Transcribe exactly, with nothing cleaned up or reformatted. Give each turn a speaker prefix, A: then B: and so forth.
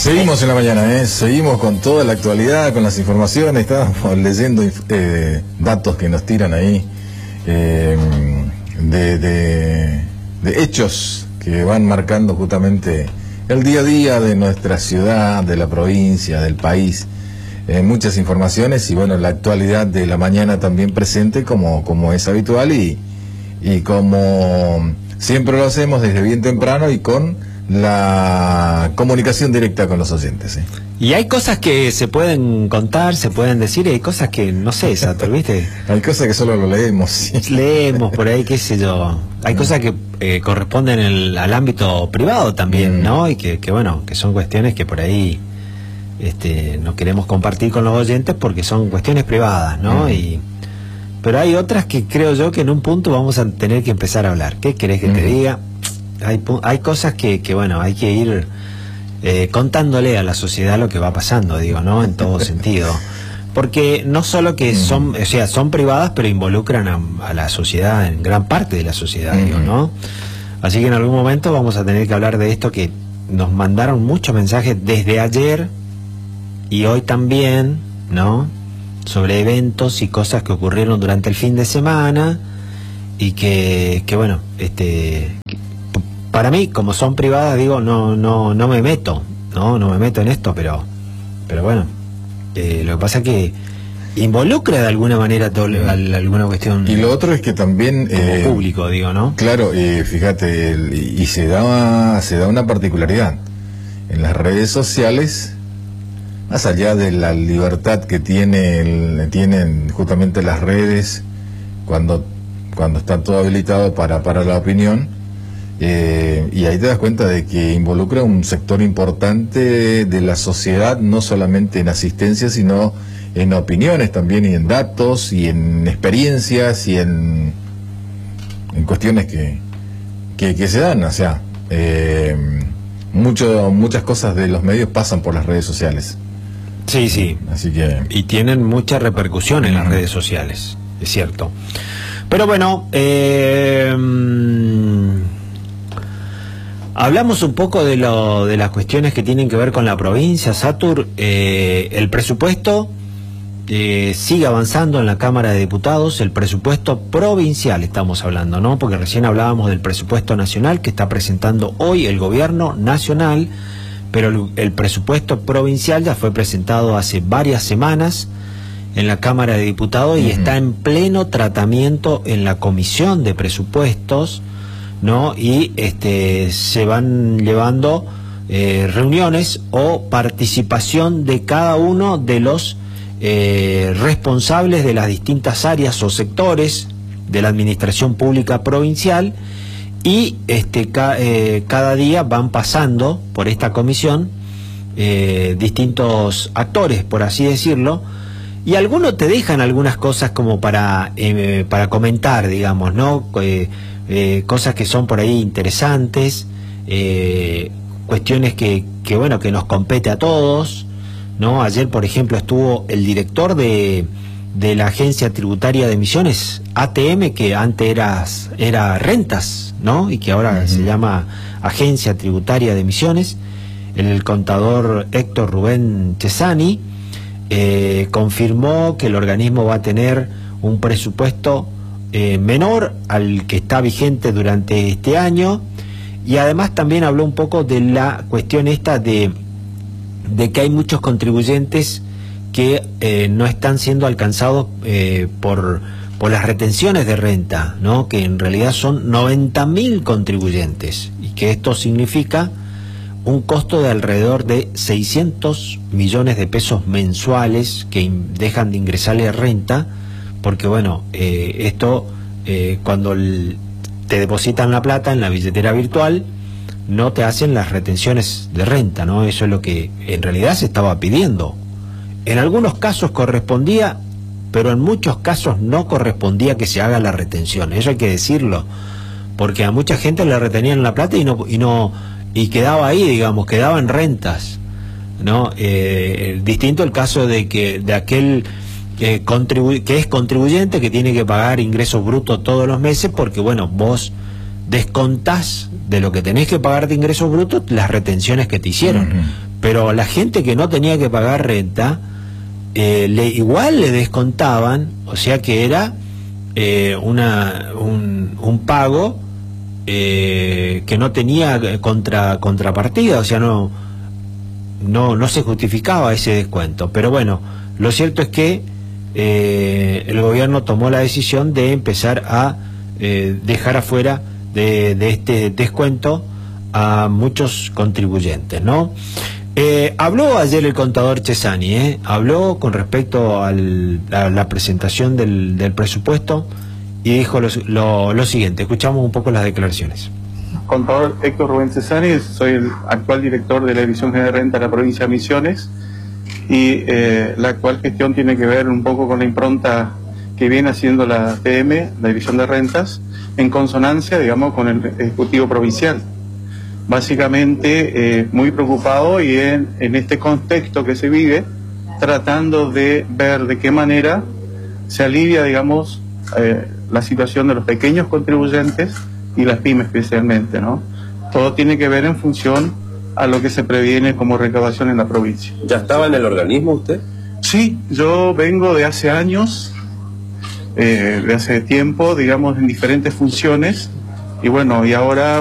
A: Seguimos en la mañana, ¿eh? Seguimos con toda la actualidad, con las informaciones, estábamos leyendo eh, datos que nos tiran ahí eh, de, de, de hechos que van marcando justamente el día a día de nuestra ciudad, de la provincia, del país. Eh, muchas informaciones y bueno, la actualidad de la mañana también presente como, como es habitual y, y como siempre lo hacemos desde bien temprano y con la comunicación directa con los oyentes, ¿eh?
B: Y hay cosas que se pueden contar, se pueden decir, y hay cosas que no sé, Sator, ¿viste?
A: Hay cosas que solo lo leemos.
B: Leemos por ahí, qué sé yo. Hay cosas que eh, corresponden el, al ámbito privado también, mm. ¿no? Y que, que, bueno, que son cuestiones que por ahí este, no queremos compartir con los oyentes porque son cuestiones privadas, ¿no? Mm. Y pero hay otras que creo yo que en un punto vamos a tener que empezar a hablar. ¿Qué querés que mm. te diga? Hay, hay cosas que, que, bueno, hay que ir eh, contándole a la sociedad lo que va pasando, digo, ¿no? En todo sentido. Porque no solo que son, o sea, son privadas, pero involucran a, a la sociedad, en gran parte de la sociedad, digo, ¿no? Así que en algún momento vamos a tener que hablar de esto, que nos mandaron muchos mensajes desde ayer y hoy también, ¿no? Sobre eventos y cosas que ocurrieron durante el fin de semana y que, que bueno, este... para mí, como son privadas, digo, no no no me meto, no no me meto en esto, pero pero bueno, eh, lo que pasa es que involucra de alguna manera todo, alguna cuestión.
A: Y lo otro es que también
B: como eh, público, digo, ¿no? Claro,
A: eh, fíjate, el, y se da se da una particularidad en las redes sociales, más allá de la libertad que tiene el, tienen justamente las redes cuando cuando está todo habilitado para para la opinión. Eh, y ahí te das cuenta de que involucra un sector importante de la sociedad, no solamente en asistencia, sino en opiniones también, y en datos, y en experiencias, y en, en cuestiones que, que, que se dan. O sea, eh, mucho, muchas cosas de los medios pasan por las redes sociales.
B: Sí, sí.
A: Así que...
B: y tienen mucha repercusión en las redes sociales, es cierto. Pero bueno, eh... hablamos un poco de lo de las cuestiones que tienen que ver con la provincia, Satur. Eh, el presupuesto eh, sigue avanzando en la Cámara de Diputados, el presupuesto provincial estamos hablando, ¿no? Porque recién hablábamos del presupuesto nacional que está presentando hoy el gobierno nacional, pero el, el presupuesto provincial ya fue presentado hace varias semanas en la Cámara de Diputados y uh-huh. está en pleno tratamiento en la Comisión de Presupuestos, ¿no? Y este se van llevando eh, reuniones o participación de cada uno de los eh, responsables de las distintas áreas o sectores de la administración pública provincial, y este ca, eh, cada día van pasando por esta comisión eh, distintos actores, por así decirlo, y algunos te dejan algunas cosas como para eh, para comentar, digamos, ¿no? Eh, Eh, cosas que son por ahí interesantes, eh, cuestiones que, que bueno, que nos compete a todos, ¿no? Ayer, por ejemplo, estuvo el director de, de la Agencia Tributaria de Misiones, A T M, que antes era, era Rentas, ¿no? Y que ahora uh-huh. se llama Agencia Tributaria de Misiones, el contador Héctor Rubén Chesani, eh, confirmó que el organismo va a tener un presupuesto Eh, menor al que está vigente durante este año, y además también habló un poco de la cuestión esta de, de que hay muchos contribuyentes que eh, no están siendo alcanzados eh, por, por las retenciones de renta, ¿no? Que en realidad son noventa mil contribuyentes, y que esto significa un costo de alrededor de seiscientos millones de pesos mensuales que in, dejan de ingresarle renta. Porque bueno, eh, esto eh, cuando el, te depositan la plata en la billetera virtual, no te hacen las retenciones de renta, ¿no? Eso es lo que en realidad se estaba pidiendo. En algunos casos correspondía, pero en muchos casos no correspondía que se haga la retención. Eso hay que decirlo, porque a mucha gente le retenían la plata y no y no y quedaba ahí, digamos, quedaba en rentas, ¿no? Eh, distinto el caso de que de aquel Que, contribu que es contribuyente, que tiene que pagar ingresos brutos todos los meses, porque bueno, vos descontás de lo que tenés que pagar de ingresos brutos las retenciones que te hicieron. Uh-huh. pero la gente que no tenía que pagar renta, eh, le, igual le descontaban, o sea que era eh, una, un, un pago eh, que no tenía contra, contrapartida, o sea, no, no, no se justificaba ese descuento. Pero bueno, lo cierto es que eh, el gobierno tomó la decisión de empezar a eh, dejar afuera de, de este descuento a muchos contribuyentes, ¿no? Eh, habló ayer el contador Chesani, ¿eh? habló con respecto al, a la presentación del, del presupuesto y dijo lo, lo, lo siguiente. Escuchamos un poco las declaraciones.
C: Contador Héctor Rubén Chesani, soy el actual director de la División General de Renta de la provincia de Misiones, y eh, la actual gestión tiene que ver un poco con la impronta que viene haciendo la T M, la División de Rentas, en consonancia, digamos, con el Ejecutivo Provincial. Básicamente eh, muy preocupado y en, en este contexto que se vive, tratando de ver de qué manera se alivia, digamos, eh, la situación de los pequeños contribuyentes y las pymes especialmente, ¿no? Todo tiene que ver en función a lo que se previene como recaudación en la provincia.
D: ¿Ya estaba en el organismo usted?
C: Sí, yo vengo de hace años, eh, de hace tiempo, digamos, en diferentes funciones, y bueno, y ahora